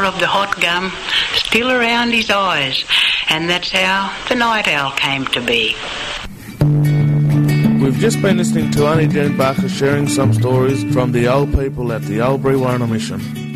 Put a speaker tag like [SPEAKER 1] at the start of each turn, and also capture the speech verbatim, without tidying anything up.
[SPEAKER 1] of the hot gum still around his eyes, and that's how the night owl came to be.
[SPEAKER 2] We've just been listening to Aunty June Barker sharing some stories from the old people at the Albury Warrana Mission.